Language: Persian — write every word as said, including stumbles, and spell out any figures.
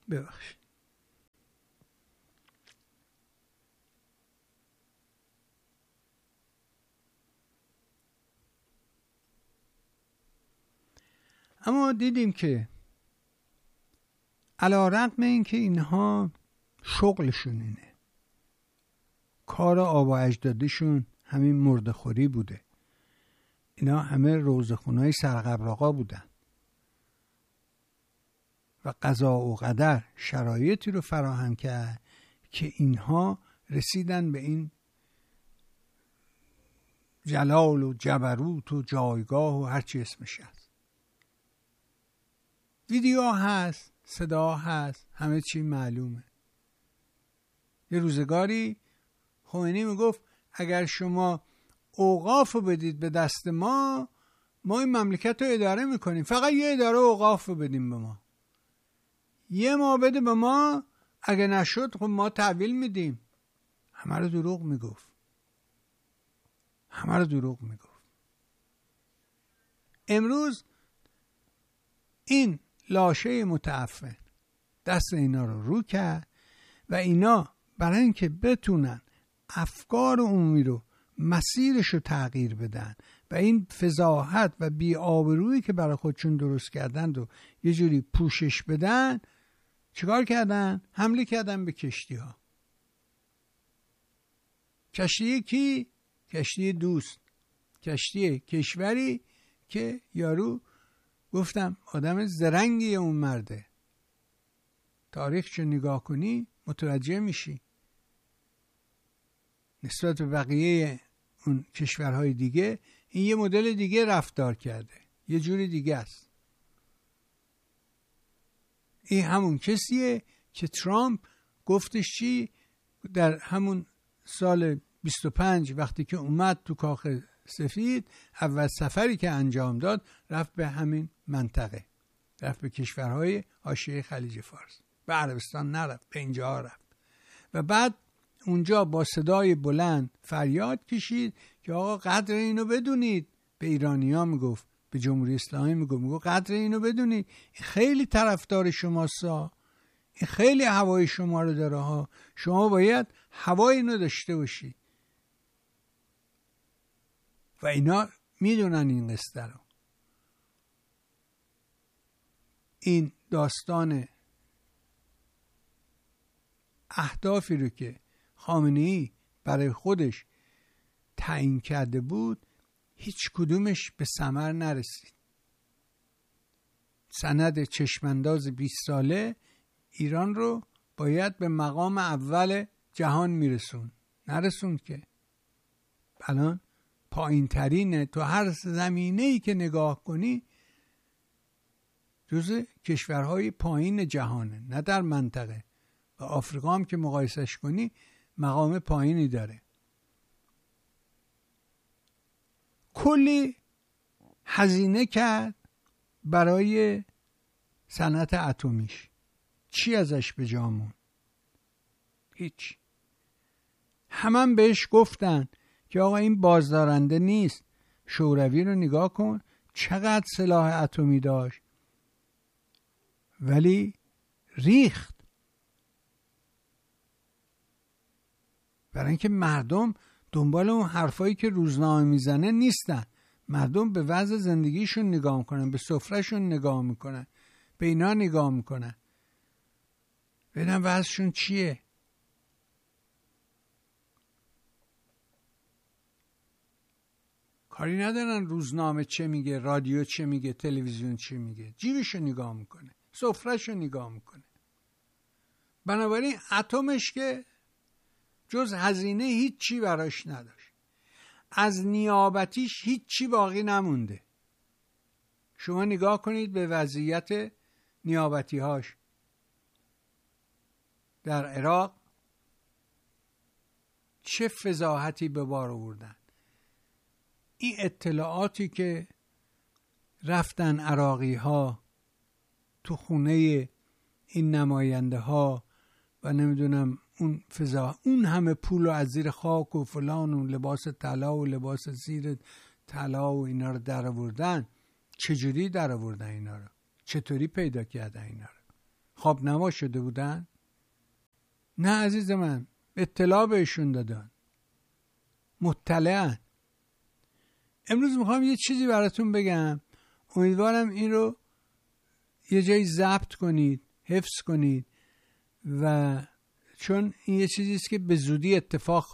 ببخشید. اما دیدیم که علی‌رغم این که اینها شغلشون اینه، کار آبا اجدادشون همین مرده‌خوری بوده، اینا همه روزخونهای سرقبراقا بودن و قضا و قدر شرایطی رو فراهم کرد که اینها رسیدن به این جلال و جبروت و جایگاه و هرچی اسمش هست. ویدیو هست، صدا هست، همه چی معلومه. یه روزگاری خمینی میگفت اگر شما اوقاف رو بدید به دست ما، ما این مملکت رو اداره میکنیم، فقط یه اداره اوقاف رو بدیم به ما، یه ما بده به ما، اگه نشد خب ما تحویل میدیم. همه رو دروغ میگفت، همه رو دروغ میگفت. امروز این لاشه متعفن دست اینا رو رو کرد و اینا برای اینکه بتونن افکار عمومی رو مسیرش رو تغییر بدن و این فضاحت و بی‌آبرویی که برای خودشون درست کردن رو یه جوری پوشش بدن، چیکار کردن؟ حمله کردن به کشتی ها. کشتی کی؟ کشتی دوست، کشتی کشوری که یارو گفتم آدم زرنگی اون مرده، تاریخشو نگاه کنی متوجه میشی نسبت به بقیه اون کشورهای دیگه این یه مدل دیگه رفتار کرده، یه جوری دیگه است. این همون کسیه که ترامپ گفتش چی در همون سال بیست و پنج وقتی که اومد تو کاخ سفید، اول سفری که انجام داد رفت به همین منطقه، رفت به کشورهای حاشیه خلیج فارس، به عربستان نرفت، به اینجا رفت و بعد اونجا با صدای بلند فریاد کشید که آقا قدر اینو بدونید. به ایرانی ها میگفت، به جمهوری اسلامی میگفت، میگفت قدر اینو بدونید، این خیلی طرفدار شماسا، این خیلی هوای شما رو داره ها، شما باید هوای اینو داشته باشید. و اینا میدونن این قصه رو. این داستان اهدافی رو که خامنه‌ای برای خودش تعیین کرده بود هیچ کدومش به ثمر نرسید. سند چشمانداز بیست ساله ایران رو باید به مقام اول جهان میرسون، نرسون که الان پایین ترینه. تو هر زمینه‌ای که نگاه کنی جزء کشورهای پایین جهانه، نه در منطقه. و آفریقا هم که مقایسش کنی مقام پایینی داره. کلی هزینه کرد برای صنعت اتمیش، چی ازش به جا موند؟ هیچ. همه بهش گفتن که آقا این بازدارنده نیست. شوروی رو نگاه کن چقدر سلاح اتمی داشت ولی ریخت، برای اینکه مردم دنبال اون حرفایی که روزنامه میزنه نیستن. مردم به وضع زندگیشون نگاه میکنن، به سفرهشون نگاه میکنن، به اینا نگاه میکنن، ببینن وضعشون چیه. کاری ندارن روزنامه چه میگه، رادیو چه میگه، تلویزیون چه میگه، جیبشو نگاه میکنه، سفرهشو نگاه میکنه. بنابراین اتمش که جز هزینه هیچی براش نداشت، از نیابتیش هیچی باقی نمونده. شما نگاه کنید به وضعیت نیابتی هاش در عراق چه فضاحتی به بار آوردن. این اطلاعاتی که رفتن عراقی ها تو خونه این نماینده ها و نمیدونم اون فضا، اون همه پول از زیر خاک و فلان و لباس طلا و لباس زیر طلا و اینا رو در آوردن. چجوری در آوردن اینا رو؟ چطوری پیدا کردن اینا رو؟ خواب نما شده بودن؟ نه عزیز من، اطلاع بهشون دادن، مطلعن. امروز میخوام یه چیزی براتون بگم، امیدوارم این رو یه جایی ضبط کنید، حفظ کنید، و چون این یه چیزیست که به زودی اتفاق